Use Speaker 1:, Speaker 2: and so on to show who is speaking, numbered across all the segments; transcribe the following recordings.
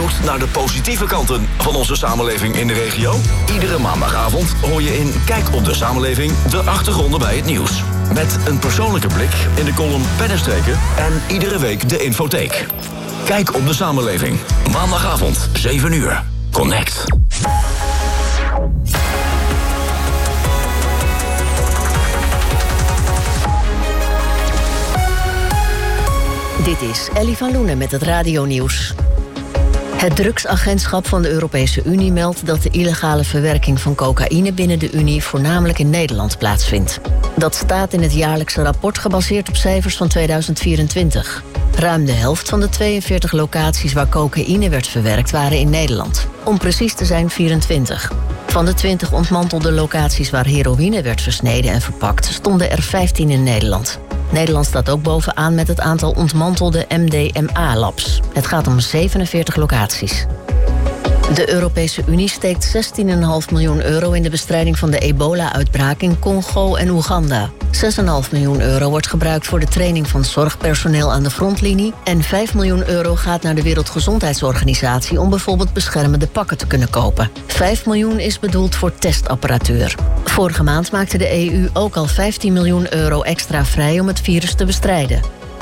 Speaker 1: benieuwd naar de positieve kanten van onze samenleving in de regio? Iedere maandagavond hoor je in Kijk op de Samenleving de achtergronden bij het nieuws. Met een persoonlijke blik in de column Pennenstreken en iedere week de infotheek. Kijk op de Samenleving. Maandagavond, 7 uur. Connect.
Speaker 2: Dit is Ellie van Loenen met het radionieuws. Het drugsagentschap van de Europese Unie meldt dat de illegale verwerking van cocaïne binnen de Unie voornamelijk in Nederland plaatsvindt. Dat staat in het jaarlijkse rapport gebaseerd op cijfers van 2024. Ruim de helft van de 42 locaties waar cocaïne werd verwerkt waren in Nederland. Om precies te zijn 24. Van de 20 ontmantelde locaties waar heroïne werd versneden en verpakt, stonden er 15 in Nederland. Nederland staat ook bovenaan met het aantal ontmantelde MDMA-labs. Het gaat om 47 locaties. De Europese Unie steekt €16,5 miljoen in de bestrijding van de ebola-uitbraak in Congo en Oeganda. €6,5 miljoen wordt gebruikt voor de training van zorgpersoneel aan de frontlinie en €5 miljoen gaat naar de Wereldgezondheidsorganisatie om bijvoorbeeld beschermende pakken te kunnen kopen. €5 miljoen is bedoeld voor testapparatuur. Vorige maand maakte de EU ook al €15 miljoen extra vrij om het virus te bestrijden.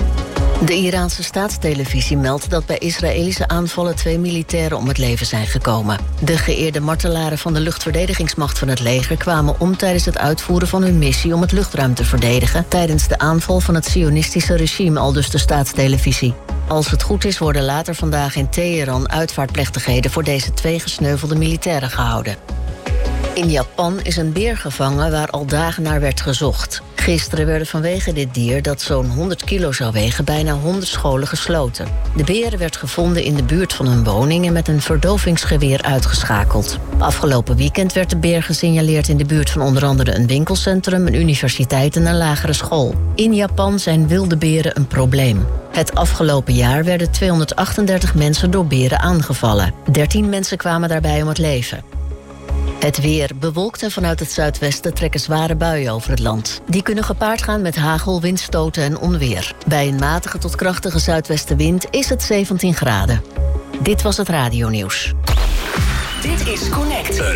Speaker 2: De Iraanse staatstelevisie meldt dat bij Israëlische aanvallen 2 militairen om het leven zijn gekomen. De geëerde martelaren van de luchtverdedigingsmacht van het leger kwamen om tijdens het uitvoeren van hun missie om het luchtruim te verdedigen tijdens de aanval van het sionistische regime, aldus de staatstelevisie. Als het goed is worden later vandaag in Teheran uitvaartplechtigheden voor deze 2 gesneuvelde militairen gehouden. In Japan is een beer gevangen waar al dagen naar werd gezocht. Gisteren werden vanwege dit dier, dat zo'n 100 kilo zou wegen, bijna 100 scholen gesloten. De beer werd gevonden in de buurt van een woning en met een verdovingsgeweer uitgeschakeld. Afgelopen weekend werd de beer gesignaleerd in de buurt van onder andere een winkelcentrum, een universiteit en een lagere school. In Japan zijn wilde beren een probleem. Het afgelopen jaar werden 238 mensen door beren aangevallen. 13 mensen kwamen daarbij om het leven. Het weer bewolkt en vanuit het zuidwesten trekken zware buien over het land. Die kunnen gepaard gaan met hagel, windstoten en onweer. Bij een matige tot krachtige zuidwestenwind is het 17 graden. Dit was het radionieuws.
Speaker 3: Dit is Connect.